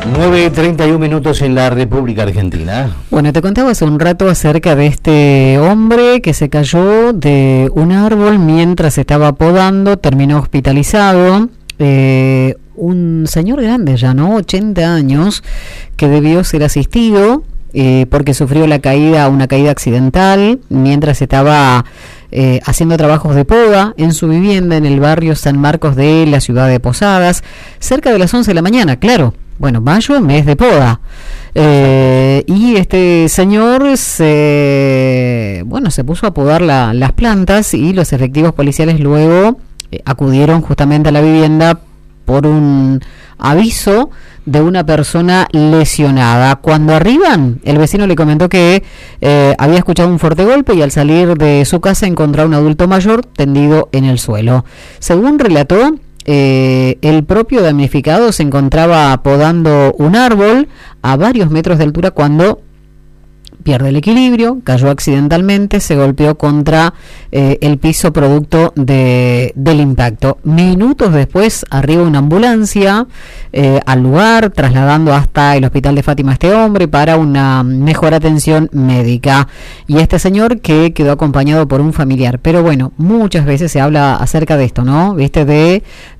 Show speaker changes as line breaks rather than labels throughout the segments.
9:31 en la República Argentina.
Bueno, te contaba hace un rato acerca de este hombre que se cayó de un árbol mientras estaba podando, terminó hospitalizado. Un señor grande ya, ¿no? 80 años, que debió ser asistido porque sufrió una caída accidental mientras estaba haciendo trabajos de poda en su vivienda en el barrio San Marcos de la ciudad de Posadas, cerca de las 11 de la mañana, claro. Bueno, mayo, mes de poda. Y este señor se puso a podar las plantas y los efectivos policiales luego acudieron justamente a la vivienda por un aviso de una persona lesionada. Cuando arriban, el vecino le comentó que había escuchado un fuerte golpe y al salir de su casa encontró a un adulto mayor tendido en el suelo. Según relató, el propio damnificado se encontraba podando un árbol a varios metros de altura cuando pierde el equilibrio, cayó accidentalmente, se golpeó contra el piso producto del impacto. Minutos después arriba una ambulancia al lugar, trasladando hasta el hospital de Fátima a este hombre para una mejor atención médica. Y este señor que quedó acompañado por un familiar. Pero bueno, muchas veces se habla acerca de esto, ¿no? ¿Viste? De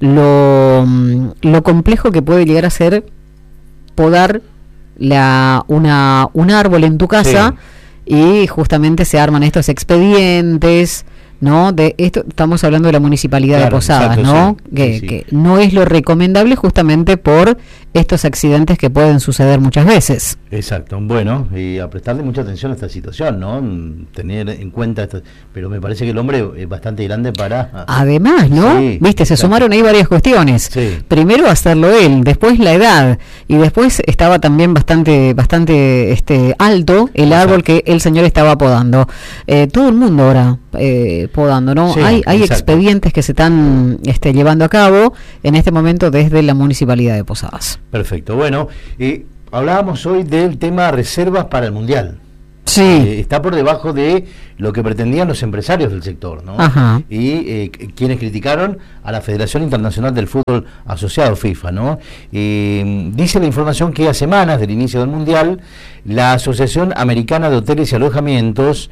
lo complejo que puede llegar a ser podar un árbol en tu casa, sí. Y justamente se arman estos expedientes, ¿no? De esto estamos hablando de la municipalidad, claro, de Posadas, exacto, ¿no? Sí, que no es lo recomendable justamente por estos accidentes que pueden suceder muchas veces.
Exacto, bueno, y a prestarle mucha atención a esta situación, ¿no? Tener en cuenta esto, pero me parece que el hombre es bastante grande para...
Además, ¿no? Sí, viste, se sumaron ahí varias cuestiones. Sí. Primero hacerlo él, después la edad, y después estaba también bastante alto el árbol que el señor estaba podando. Todo el mundo ahora podando, ¿no? Sí, hay expedientes que se están llevando a cabo en este momento desde la municipalidad de Posadas.
Perfecto, bueno, hablábamos hoy del tema reservas para el Mundial.
Sí.
Está por debajo de lo que pretendían los empresarios del sector, ¿no?
Ajá.
Y quienes criticaron a la Federación Internacional del Fútbol Asociado, FIFA, ¿no? Dice la información que a semanas del inicio del Mundial, la Asociación Americana de Hoteles y Alojamientos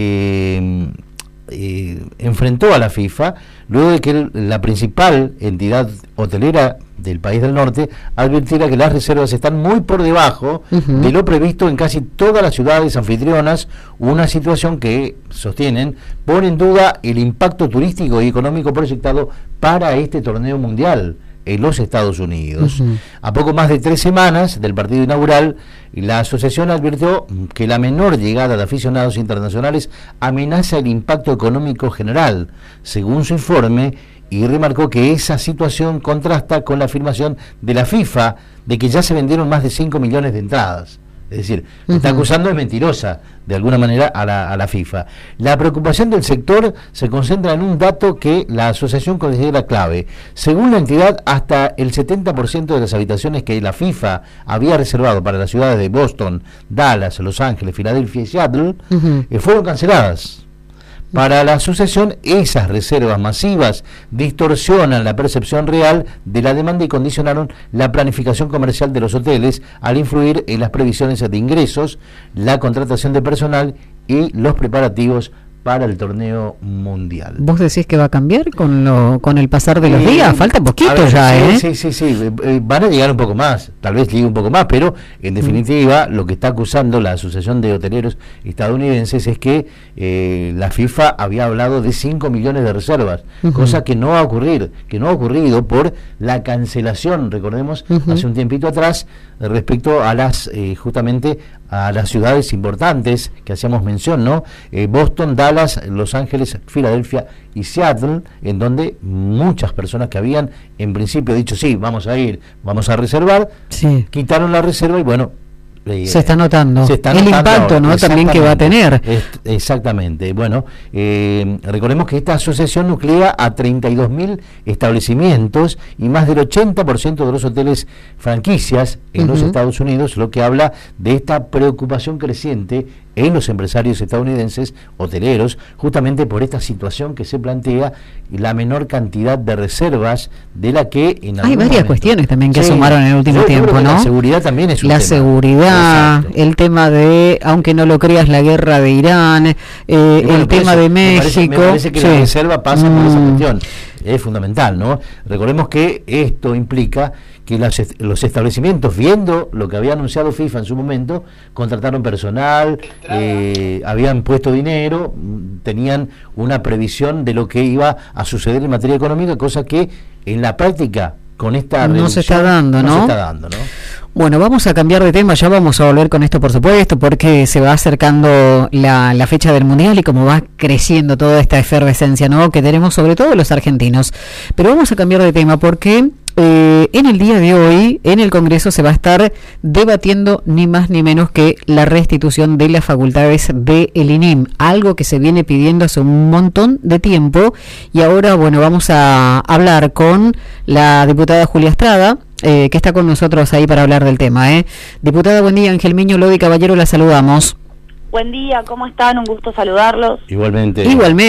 enfrentó a la FIFA luego de que la principal entidad hotelera del país del norte advirtiera que las reservas están muy por debajo de lo previsto en casi todas las ciudades anfitrionas, una situación que sostienen pone en duda el impacto turístico y económico proyectado para este torneo mundial en los Estados Unidos. A poco más de 3 semanas del partido inaugural, la asociación advirtió que la menor llegada de aficionados internacionales amenaza el impacto económico general, según su informe, y remarcó que esa situación contrasta con la afirmación de la FIFA de que ya se vendieron más de 5 millones de entradas. Es decir, está acusando de mentirosa, de alguna manera, a la FIFA. La preocupación del sector se concentra en un dato que la asociación considera clave. Según la entidad, hasta el 70% de las habitaciones que la FIFA había reservado para las ciudades de Boston, Dallas, Los Ángeles, Filadelfia y Seattle, fueron canceladas. Para la asociación, esas reservas masivas distorsionan la percepción real de la demanda y condicionaron la planificación comercial de los hoteles al influir en las previsiones de ingresos, la contratación de personal y los preparativos para el torneo mundial.
¿Vos decís que va a cambiar con el pasar de los días? Falta poquito ya,
Sí. Van a llegar un poco más, tal vez llegue un poco más, pero en definitiva lo que está acusando la Asociación de Hoteleros Estadounidenses es que la FIFA había hablado de 5 millones de reservas, cosa que no va a ocurrir, que no ha ocurrido por la cancelación, recordemos, hace un tiempito atrás, respecto a las justamente a las ciudades importantes que hacíamos mención, ¿no? Boston, Dallas, Los Ángeles, Filadelfia y Seattle, en donde muchas personas que habían en principio dicho sí, vamos a ir, vamos a reservar, quitaron la reserva y bueno,
se está notando el impacto
ahora,
¿no? también que va a tener.
Exactamente. Bueno, recordemos que esta asociación nuclea a 32.000 establecimientos y más del 80% de los hoteles franquicias en los Estados Unidos, lo que habla de esta preocupación creciente en los empresarios estadounidenses hoteleros, justamente por esta situación que se plantea y la menor cantidad de reservas de la que en
hay varias cuestiones también que sumaron en el último tiempo, ¿no?
La seguridad también es un tema.
La seguridad, exacto, el tema de, aunque no lo creas, la guerra de Irán, el tema de México. Me parece que la reserva pasa por esa cuestión. Es fundamental, ¿no? Recordemos que esto implica que los establecimientos, viendo lo que había anunciado FIFA en su momento, contrataron personal, habían puesto dinero, tenían una previsión de lo que iba a suceder en materia económica, cosa que en la práctica con esta no se está dando, ¿no? Bueno, vamos a cambiar de tema, ya vamos a volver con esto, por supuesto, porque se va acercando la fecha del Mundial y como va creciendo toda esta efervescencia, ¿no?, que tenemos sobre todo los argentinos. Pero vamos a cambiar de tema porque en el día de hoy en el Congreso se va a estar debatiendo ni más ni menos que la restitución de las facultades del INIM, algo que se viene pidiendo hace un montón de tiempo, y ahora, bueno, vamos a hablar con la diputada Julia Estrada, que está con nosotros ahí para hablar del tema. Diputada, buen día. Ángel Miño, Lodi Caballero, la saludamos.
Buen día, ¿cómo están? Un gusto saludarlos.
Igualmente.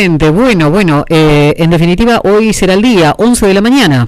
Bueno, en definitiva, hoy será el día, 11 de la mañana.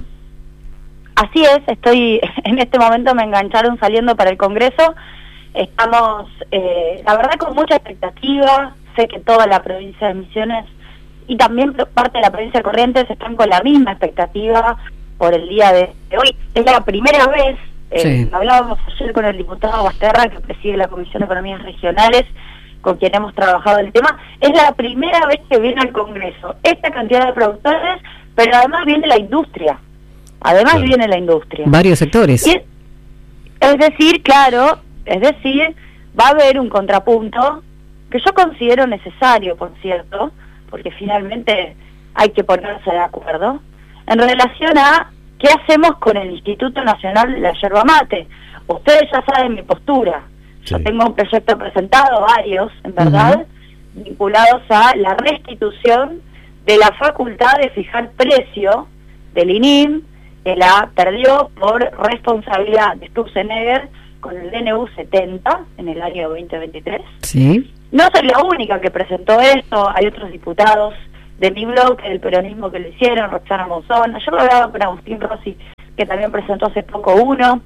Así es, estoy, en este momento me engancharon saliendo para el Congreso. Estamos, la verdad, con mucha expectativa. Sé que toda la provincia de Misiones y también parte de la provincia de Corrientes están con la misma expectativa por el día de hoy. Es la primera vez, hablábamos ayer con el diputado Basterra, que preside la Comisión de Economías Regionales, con quien hemos trabajado el tema. Es la primera vez que viene al Congreso esta cantidad de productores, pero además viene la industria. Viene la industria.
Varios sectores.
Y es decir, claro, va a haber un contrapunto que yo considero necesario, por cierto, porque finalmente hay que ponerse de acuerdo, en relación a qué hacemos con el Instituto Nacional de la Yerba Mate. Ustedes ya saben mi postura. Yo tengo un proyecto presentado, varios, en verdad, vinculados a la restitución de la facultad de fijar precio del INIM, que la perdió por responsabilidad de Sturzenegger con el DNU 70 en el año 2023.
Sí.
No soy la única que presentó esto, hay otros diputados de mi bloque, del peronismo, que lo hicieron, Roxana Monzón. Yo lo hablaba con Agustín Rossi, que también presentó hace poco uno.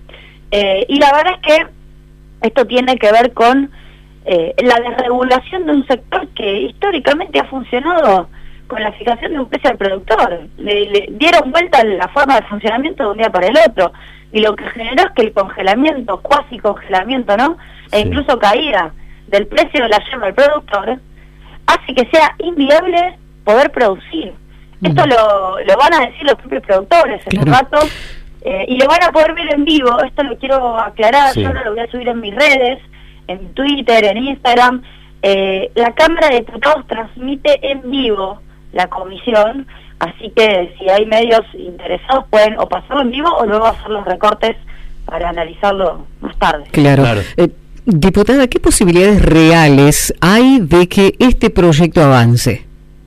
Y la verdad es que esto tiene que ver con la desregulación de un sector que históricamente ha funcionado con la fijación de un precio al productor. Le dieron vuelta la forma de funcionamiento de un día para el otro, y lo que generó es que el congelamiento, cuasi congelamiento, ¿no?, e incluso caída del precio de la yerba al productor, hace que sea inviable poder producir. Esto lo van a decir los propios productores en un rato, y lo van a poder ver en vivo. Esto lo quiero aclarar, yo ahora lo voy a subir en mis redes, en Twitter, en Instagram. La Cámara de Diputados transmite en vivo la comisión, así que si hay medios interesados pueden o pasarlo en vivo o luego hacer los recortes para analizarlo más tarde.
Claro. Diputada, ¿qué posibilidades reales hay de que este proyecto avance?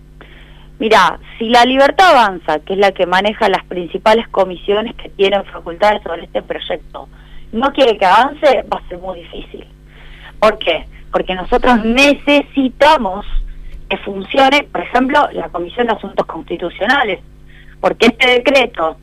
Mirá, si la Libertad Avanza, que es la que maneja las principales comisiones que tienen facultades sobre este proyecto, no quiere que avance, va a ser muy difícil. ¿Por qué? Porque nosotros necesitamos que funcione, por ejemplo, la Comisión de Asuntos Constitucionales, porque este decreto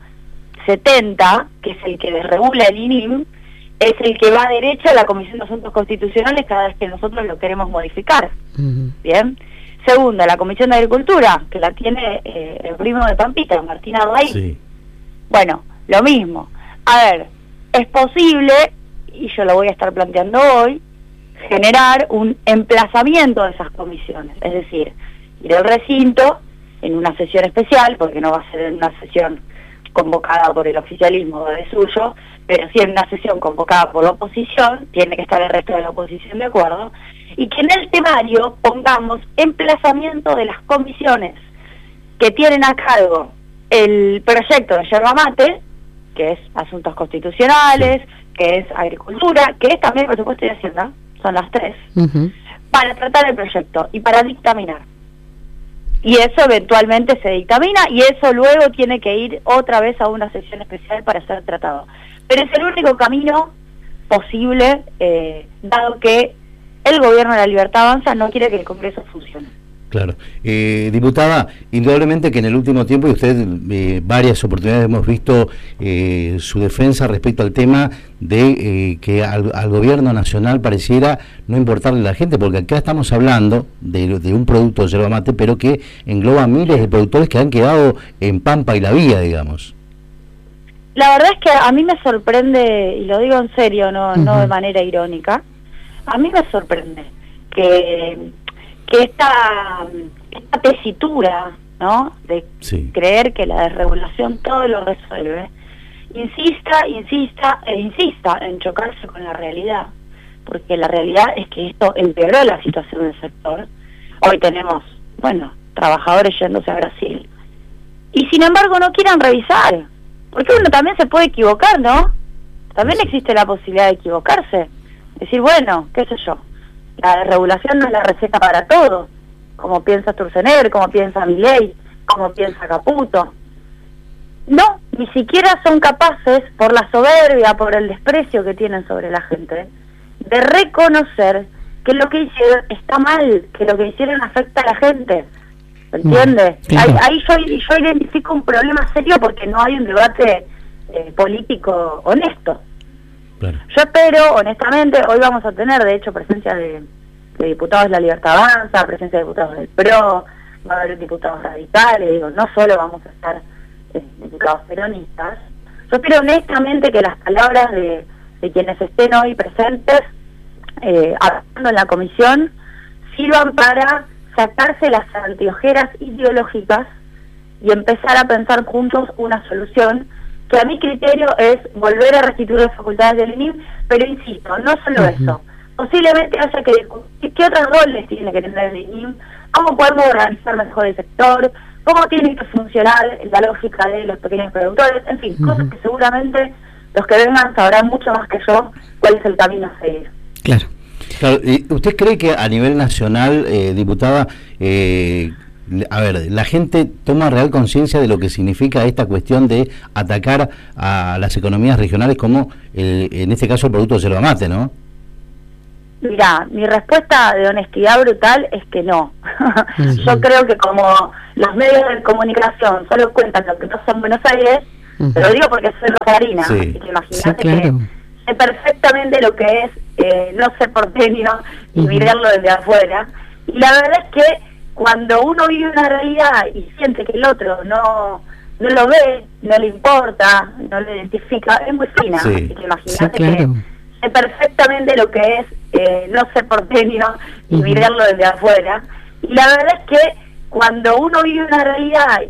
70, que es el que desregula el INIM, es el que va derecho a la Comisión de Asuntos Constitucionales cada vez que nosotros lo queremos modificar. Bien. Segundo, la Comisión de Agricultura, que la tiene el primo de Pampita, Martín Arday. Bueno, lo mismo. A ver, es posible, y yo lo voy a estar planteando hoy, generar un emplazamiento de esas comisiones, es decir, ir al recinto en una sesión especial, porque no va a ser en una sesión convocada por el oficialismo de suyo, pero sí en una sesión convocada por la oposición, tiene que estar el resto de la oposición de acuerdo, y que en el temario pongamos emplazamiento de las comisiones que tienen a cargo el proyecto de yerba mate, que es asuntos constitucionales, que es agricultura, que es también presupuesto y hacienda, son las tres, para tratar el proyecto y para dictaminar. Y eso eventualmente se dictamina y eso luego tiene que ir otra vez a una sesión especial para ser tratado. Pero es el único camino posible, dado que el gobierno de la Libertad Avanza no quiere que el Congreso funcione.
Claro. Diputada, indudablemente que en el último tiempo, y usted varias oportunidades hemos visto su defensa respecto al tema de que al gobierno nacional pareciera no importarle a la gente, porque acá estamos hablando de un producto de yerba mate, pero que engloba miles de productores que han quedado en Pampa y La Vía, digamos.
La verdad es que a mí me sorprende, y lo digo en serio, no de manera irónica, a mí me sorprende que esta tesitura, ¿no?, de creer que la desregulación todo lo resuelve, insista en chocarse con la realidad, porque la realidad es que esto empeoró la situación del sector. Hoy tenemos, trabajadores yéndose a Brasil, y sin embargo no quieran revisar, porque uno también se puede equivocar, ¿no? También existe la posibilidad de equivocarse, decir, qué sé yo, la desregulación no es la receta para todo, como piensa Sturzenegger, como piensa Milei, como piensa Caputo. No, ni siquiera son capaces, por la soberbia, por el desprecio que tienen sobre la gente, de reconocer que lo que hicieron está mal, que lo que hicieron afecta a la gente. ¿Entiendes? Claro. Ahí yo identifico un problema serio porque no hay un debate político honesto. Claro. Yo espero, honestamente, hoy vamos a tener, de hecho, presencia de diputados de la Libertad Avanza, presencia de diputados del PRO, va a haber diputados radicales, digo, no solo vamos a estar diputados peronistas. Yo espero honestamente que las palabras de quienes estén hoy presentes, hablando en la comisión, sirvan para sacarse las anteojeras ideológicas y empezar a pensar juntos una solución que a mi criterio es volver a restituir las facultades del INIM, pero insisto, no solo eso, posiblemente haya que discutir qué otros roles tiene que tener el INIM, cómo podemos organizar mejor el sector, cómo tiene que funcionar la lógica de los pequeños productores, en fin, cosas que seguramente los que vengan sabrán mucho más que yo cuál es el camino a seguir.
Claro. ¿Usted cree que a nivel nacional, diputada, la gente toma real conciencia de lo que significa esta cuestión de atacar a las economías regionales como, en este caso, el producto de yerba mate, ¿no?
Mirá, mi respuesta de honestidad brutal es que no. Yo creo que como los medios de comunicación solo cuentan lo que pasa en Buenos Aires, te lo digo porque soy rosarina, así que imagínate que sé perfectamente lo que es no ser porteño y mirarlo desde afuera. Y la verdad es que cuando uno vive una realidad y siente que el otro no lo ve, no le importa, no lo identifica, es muy fina. Así que imagínate que sé perfectamente lo que es no ser porteño y mirarlo desde afuera. Y la verdad es que cuando uno vive una realidad